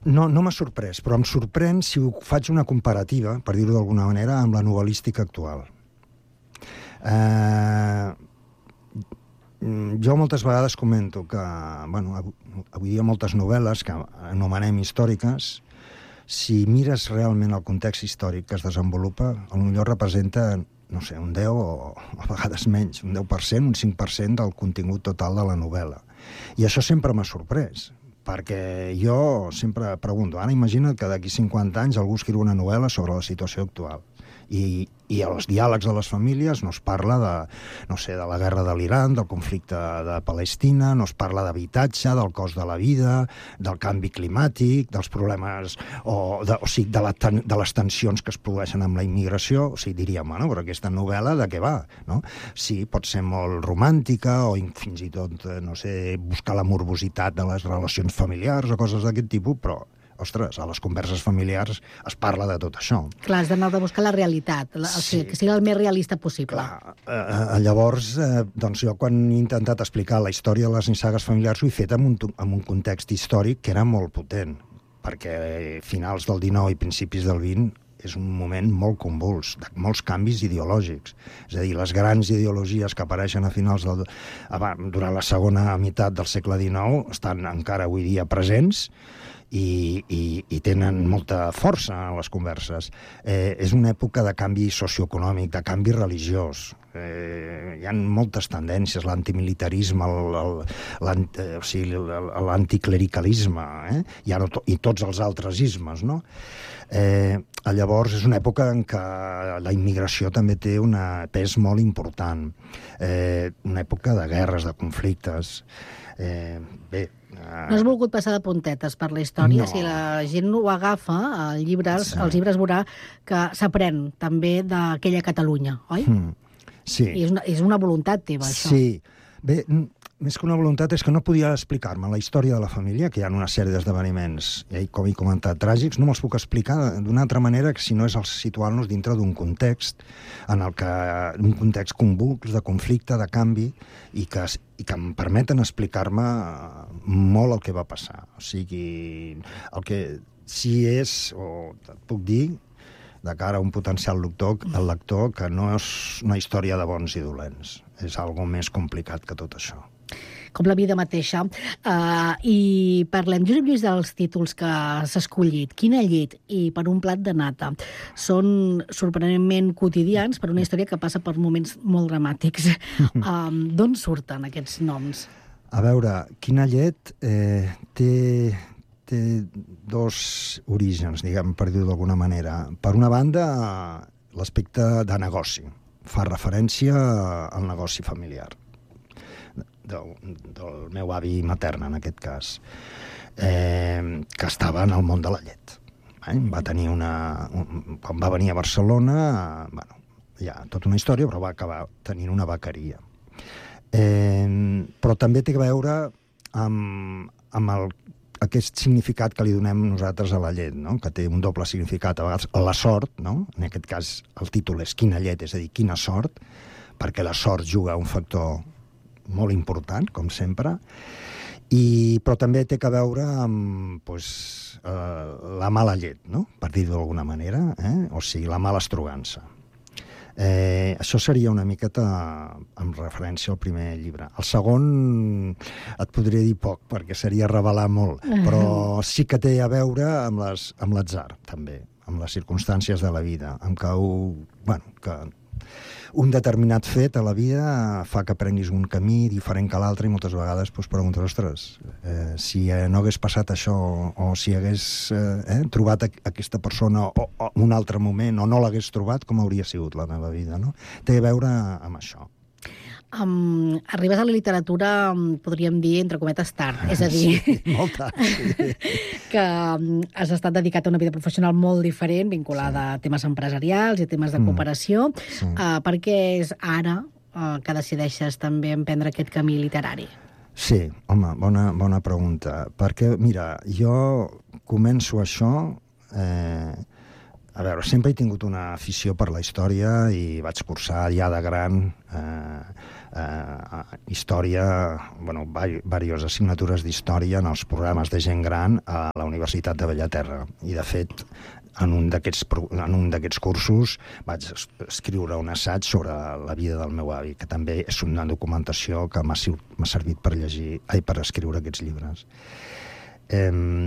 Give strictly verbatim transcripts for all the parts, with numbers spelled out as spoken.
no, no m'ha sorprès, però em sorprèn si ho faig una comparativa, per dir-ho d'alguna manera, amb la novel·lística actual. Eh, jo moltes vegades comento que, bueno, avui dia moltes novel·les que anomenem històriques, si mires realment el context històric que es desenvolupa, potser representa, no sé, un deu o a vegades menys, un deu per cent, un cinc per cent del contingut total de la novel·la. I això sempre m'ha sorprès, perquè jo sempre pregunto, ara imagina't que d'aquí cinquanta anys algú escriu una novel·la sobre la situació actual. I, i als diàlegs de les famílies no es parla de, no sé, de la guerra de l'Iran, del conflicte de Palestina, no es parla d'habitatge, del cost de la vida, del canvi climàtic, dels problemes, o, de, o sigui, de, la ten, de les tensions que es produeixen amb la immigració. O sigui, diríem, bueno, però aquesta novel·la de què va? No? Sí, pot ser molt romàntica, o fins i tot, no sé, buscar la morbositat de les relacions familiars o coses d'aquest tipus, però ostres, a les converses familiars es parla de tot això. Clar, has d'anar a buscar la realitat, la, sí. O sigui, que sigui el més realista possible. Clar, eh, llavors, eh, doncs jo quan he intentat explicar la història de les nissagues familiars ho he fet en un, en un context històric que era molt potent, perquè finals del dinou i principis del vint és un moment molt convuls, de molts canvis ideològics. És a dir, les grans ideologies que apareixen a finals del... durant la segona meitat del segle dinou estan encara avui dia presents, I, i, i tenen molta força en les converses. Eh, és una època de canvi socioeconòmic, de canvi religiós. Eh, hi ha moltes tendències, l'antimilitarisme, l'anticlericalisme, eh? I, ara, i tots els altres ismes, no? Eh, llavors, és una època en què la immigració també té un pes molt important. Eh, una època de guerres, de conflictes. Eh, bé, no has volgut passar de puntetes per la història. No. Si la gent ho agafa, el llibres, sí. Els llibres veurà que s'aprèn també d'aquella Catalunya, oi? Mm. Sí. I és una, és una voluntat teva, això. Sí. Bé, més que una voluntat és que no podia explicar-me la història de la família, que hi ha una sèrie d'esdeveniments, i com he comentat, tràgics, no me'ls puc explicar d'una altra manera que si no és el situar-nos dintre d'un context, en el que, un context convuls, de conflicte, de canvi, i que, i que em permeten explicar-me molt el que va passar. O sigui, el que sí és, o et puc dir, de cara a un potencial lector, el lector, que no és una història de bons i dolents. És algo més complicat que tot això. Com la vida mateixa. Uh, I parlem, Josep Lluís, dels títols que has escollit. Quina llet i per un plat de nata. Són sorprenentment quotidians per una història que passa per moments molt dramàtics. Um, D'on surten aquests noms? A veure, Quina llet eh, té... té dos orígens, diguem, per dir-ho d'alguna manera. Per una banda, l'aspecte de negoci. Fa referència al negoci familiar. Del, del meu avi matern, en aquest cas. Eh, que estava en el món de la llet. Eh? Va tenir una... Un, quan va venir a Barcelona, bueno, hi ha tota una història, però va acabar tenint una vaqueria. Eh, però també té a veure amb, amb el aquest significat que li donem nosaltres a la llet, no? Que té un doble significat, a vegades la sort, no? En aquest cas el títol és Quina llet, és a dir, quina sort, perquè la sort juga un factor molt important, com sempre, i, però també té a veure amb pues, eh, la mala llet, no? Per dir-ho d'alguna manera, eh? O sigui, la mala estrogança. Eh, això seria una miqueta amb referència al primer llibre. El segon et podria dir poc, perquè seria revelar molt, però sí que té a veure amb les, amb l'atzar, també, amb les circumstàncies de la vida, amb que, bueno, que un determinat fet a la vida fa que prenguis un camí diferent que l'altre i moltes vegades doncs, preguntes, ostres, eh, si eh, no hagués passat això o si hagués eh, eh, trobat a, aquesta persona o, o en un altre moment o no l'hagués trobat, com hauria sigut la meva vida, no? Té a veure amb això. Um, arribes a la literatura, um, podríem dir, entre cometes, tard. És a dir, sí, molt tard, sí. que um, has estat dedicat a una vida professional molt diferent, vinculada sí. a temes empresarials i a temes de cooperació. Mm, sí. uh, per què és ara uh, que decideixes també emprendre aquest camí literari? Sí, home, bona, bona pregunta. Perquè, mira, jo començo això... Eh, a veure, sempre he tingut una afició per la història i vaig cursar ja de gran eh, eh, història, bueno, diverses assignatures d'història en els programes de gent gran a la Universitat de Bellaterra. I, de fet, en un d'aquests en un d'aquests cursos vaig escriure un assaig sobre la vida del meu avi, que també és una documentació que m'ha servit per llegir, ai, per escriure aquests llibres. Eh,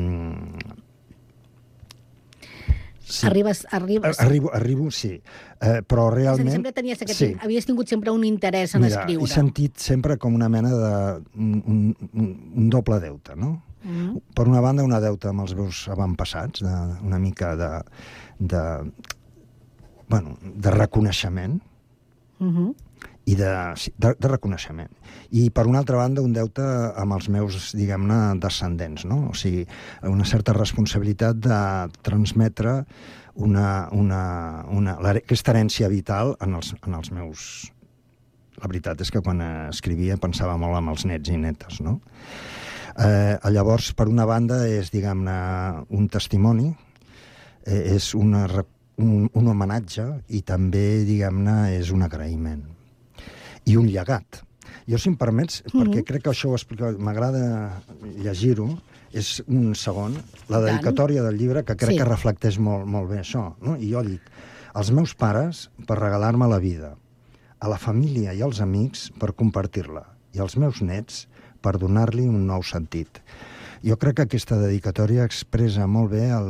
Sí. Arribes, arribes... Arribo, arribo, sí. Eh, però realment... Sempre tenies aquest... sí. Havies tingut sempre un interès en Mira, escriure. he sentit sempre com una mena de... un, un, un doble deute, no? Mm. Per una banda, una deuta amb els meus avantpassats, de, una mica de... de bueno, de reconeixement. Mm-hmm. I de, de, de reconeixement. I, per una altra banda, un deute amb els meus, diguem-ne, descendents, no? O sigui, una certa responsabilitat de transmetre una, una, una, aquesta herència vital en els, en els meus... La veritat és que quan escrivia pensava molt en els nets i netes, no? Eh, llavors, per una banda, és, diguem-ne, un testimoni, eh, és una, un, un homenatge i també, diguem-ne, és un agraïment. I un llegat. Jo, si em permets, mm-hmm. perquè crec que això ho explica, m'agrada llegir-ho, és un segon, la dedicatòria del llibre, que crec sí. que reflecteix molt, molt bé això. No? I jo dic, als meus pares per regalar-me la vida, a la família i als amics per compartir-la, i als meus nets per donar-li un nou sentit. Jo crec que aquesta dedicatòria expressa molt bé el,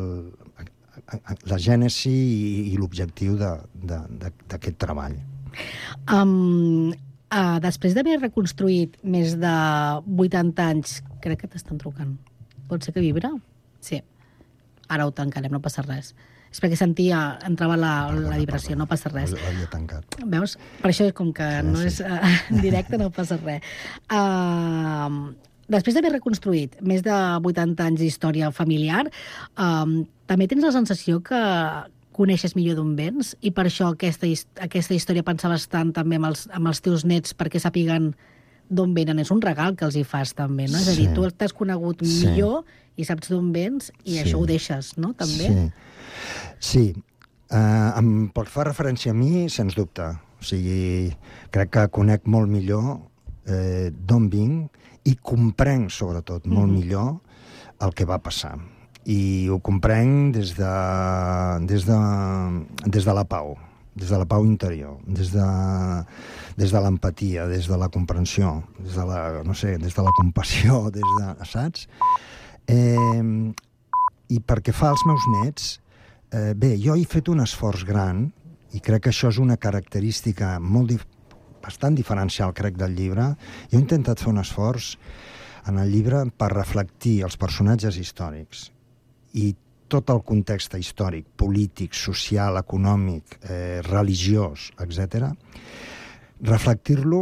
la gènesi i, i l'objectiu d'aquest treball. Um, uh, després d'haver reconstruït més de vuitanta anys, crec que t'estan trucant. Pot ser que vibra? Sí. Ara ho tancarem, no passa res. És perquè sentia, entrava la, la vibració, no passa res. L'havia tancat. Veus? Per això, com que sí, no sí. és uh, en directe, no passa res. Uh, després d'haver reconstruït més de vuitanta anys d'història familiar, um, també tens la sensació que coneixes millor d'on vens, i per això aquesta, aquesta història pensaves tant també amb els, amb els teus nets, perquè sàpiguen d'on venen. És un regal que els hi fas, també, no? Sí. És a dir, tu t'has conegut sí. millor i saps d'on vens, i sí. això ho deixes, no?, també. Sí. Sí. Uh, em, pel que fa referència a mi, sens dubte. O sigui, crec que conec molt millor eh, d'on vinc i comprenc, sobretot, molt mm. millor el que va passar. I ho comprenc des de, des de, des de la pau, des de la pau interior, des de, des de l'empatia, des de la comprensió, des de la, no sé, des de la compassió, des de, saps? Eh, I perquè fa als meus nets, eh, bé, jo he fet un esforç gran, i crec que això és una característica molt dif bastant diferencial, crec, del llibre. Jo he intentat fer un esforç en el llibre per reflectir els personatges històrics i tot el context històric, polític, social, econòmic, eh, religiós, etcètera, reflectir-lo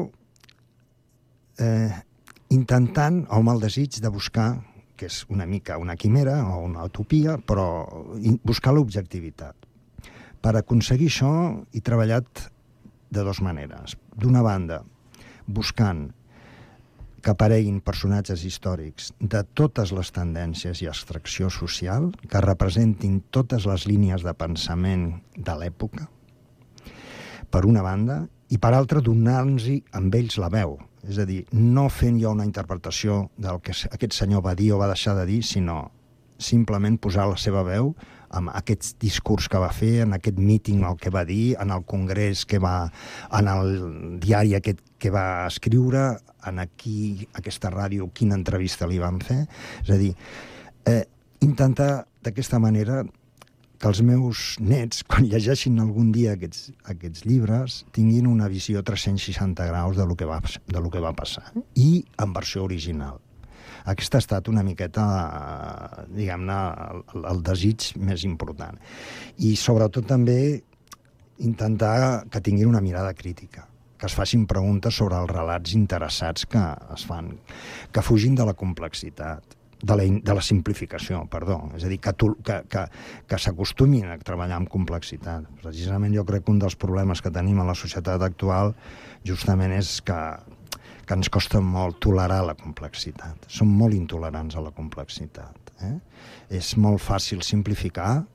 eh, intentant, o amb el desig de buscar, que és una mica una quimera o una utopia, però buscar l'objectivitat. Per aconseguir això he treballat de dues maneres. D'una banda, buscant que apareguin personatges històrics de totes les tendències i extracció social, que representin totes les línies de pensament de l'època, per una banda, i per altra donar-nos amb ells la veu. És a dir, no fent jo una interpretació del que aquest senyor va dir o va deixar de dir, sinó simplement posar la seva veu amb aquest discurs que va fer, en aquest míting el que va dir, en el congrés que va, en el diari aquest que va escriure, en aquí, aquesta ràdio, quina entrevista li van fer. És a dir, eh, intentar d'aquesta manera que els meus nets, quan llegeixin algun dia aquests, aquests llibres, tinguin una visió tres-cents seixanta graus de lo que va, de lo que va passar, i en versió original. Aquest ha estat una miqueta, diguem-ne, el, el desig més important. I sobretot també intentar que tinguin una mirada crítica, que es facin preguntes sobre els relats interessats que es fan, que fugin de la complexitat, de la, de la simplificació, perdó. És a dir, que, tu, que, que, que s'acostumin a treballar amb complexitat. Precisament jo crec que un dels problemes que tenim a la societat actual justament és que que ens costa molt tolerar la complexitat. Som molt intolerants a la complexitat. Eh? És molt fàcil simplificar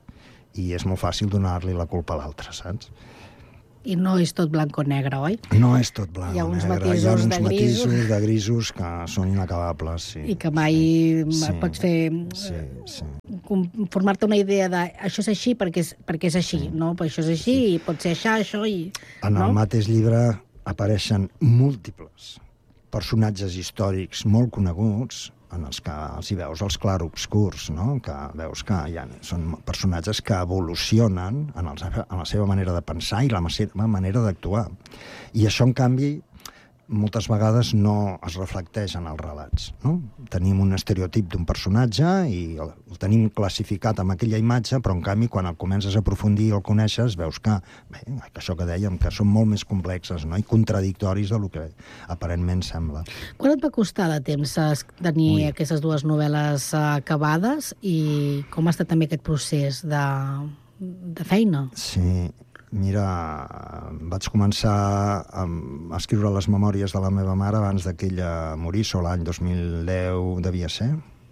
i és molt fàcil donar-li la culpa a l'altre, saps? I no és tot blanc o negre, oi? No és tot blanc Hi ha o uns negre. matisos Hi ha uns de grisos. matisos de grisos que són inacabables, sí. I que mai Sí. pots fer... Sí, sí. formar-te una idea de això és així perquè és, perquè és així, no? Però això és així i pot ser això, això i... En no? el mateix llibre apareixen múltiples personatges històrics molt coneguts en els que els hi veus els clarobscurs, no? Que veus que hi ha, són personatges que evolucionen en, el, en la seva manera de pensar i la seva manera d'actuar. I això, en canvi, moltes vegades no es reflecteix en els relats, no? Tenim un estereotip d'un personatge i el, el tenim classificat amb aquella imatge, però en canvi quan el comences a aprofundir i el coneixes veus que, bé, que això que dèiem, que són molt més complexes, no? I contradictoris del que aparentment sembla. Quan et va costar de temps tenir Ui. aquestes dues novel·les acabades i com ha estat també aquest procés de, de feina? Sí, mira, vaig començar a, a escriure les memòries de la meva mare abans que ella morís, o l'any dos mil deu devia ser.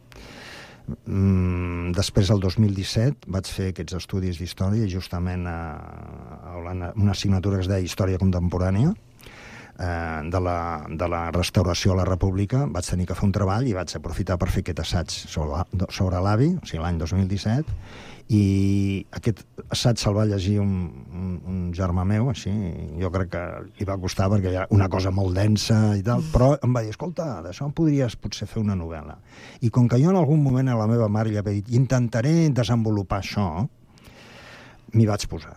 Mm, després, el dos mil disset, vaig fer aquests estudis d'història, justament a, a una assignatura que es deia Història Contemporània, eh, de, la, de la restauració a la República. Vaig tenir que fer un treball i vaig aprofitar per fer aquest assaig sobre, sobre l'avi, o sigui, l'any dos mil disset, i aquest assaig se'l va llegir un, un, un germà meu, així, jo crec que li va costar perquè era una cosa molt densa i tal, però em va dir, escolta, d'això em podries potser fer una novel·la. I com que jo en algun moment a la meva mare li havia dit, intentaré desenvolupar això, m'hi vaig posar.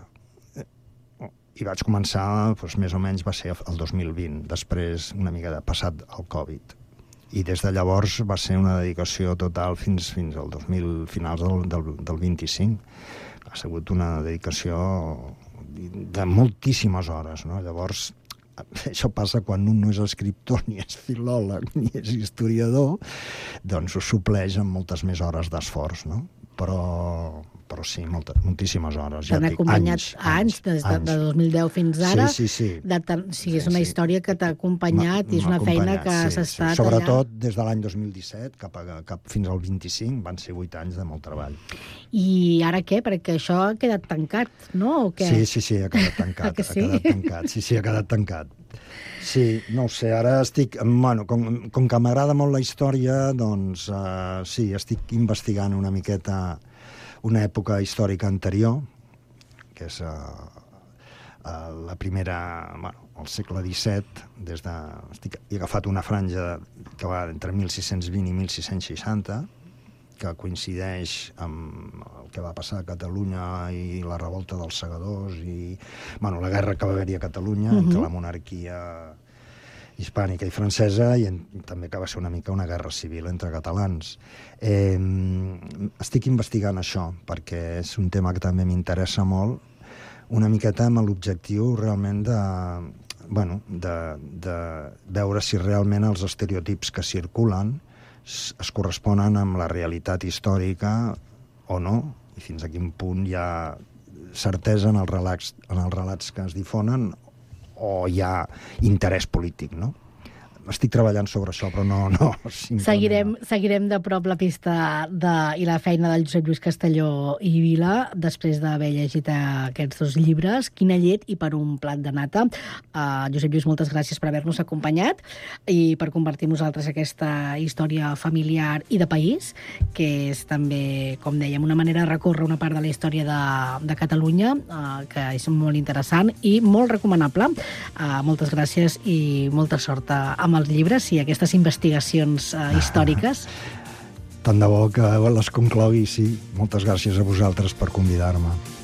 I vaig començar, doncs, més o menys va ser el dos mil vint, després una mica de passat el Covid. I des de llavors va ser una dedicació total fins, fins al dos mil, finals del, del, del vint-i-cinc. Ha sigut una dedicació de moltíssimes hores, no? Llavors, això passa quan un no és escriptor, ni és filòleg, ni és historiador, doncs ho supleix amb moltes més hores d'esforç, no? Però, però sí, moltes, moltíssimes hores. T'han ja dic, acompanyat anys, anys, des de, anys. de dos mil deu fins ara. Sí, sí, sí. De tan, o sigui, és Sí, una sí. història que t'ha acompanyat i és M'ha una feina acompanyat, que sí, has sí. estat Sobretot allà. des de l'any dos mil disset cap, a, cap fins al vint-i-cinc van ser vuit anys de molt treball. I ara què? Perquè això ha quedat tancat, no? O què? Sí, sí, sí, ha quedat tancat. Que sí? Ha quedat tancat. Sí, sí, ha quedat tancat. Sí, no ho sé, ara estic... Bueno, com, com que m'agrada molt la història, doncs uh, sí, estic investigant una miqueta una època històrica anterior, que és uh, uh, la primera, bueno, al segle disset, des de... Estic, he agafat una franja que va entre mil sis-cents vint i mil sis-cents seixanta, que coincideix amb el que va passar a Catalunya i la revolta dels segadors i, bueno, la guerra que va haver-hi a Catalunya uh-huh. entre la monarquia hispànica i francesa i, en, i també que va ser una mica una guerra civil entre catalans. Eh, estic investigant això perquè és un tema que també m'interessa molt, una miqueta amb l'objectiu realment de, bueno, de, de veure si realment els estereotips que circulen es, es corresponen amb la realitat històrica o no, i fins a quin punt hi ha certesa en els relats, en els relats que es difonen o hi ha interès polític, no? Estic treballant sobre això, però no... no seguirem, no. seguirem de prop la pista de, i la feina del Josep Lluís Castelló i Vila, després d'haver llegit aquests dos llibres, Quina llet i Per un plat de nata. Uh, Josep Lluís, moltes gràcies per haver-nos acompanyat i per compartir amb nosaltres aquesta història familiar i de país, que és també, com dèiem, una manera de recórrer una part de la història de, de Catalunya, uh, que és molt interessant i molt recomanable. Uh, moltes gràcies i molta sort amb els llibres i aquestes investigacions uh, històriques. Tant de bo que les conclogui, sí. Moltes gràcies a vosaltres per convidar-me.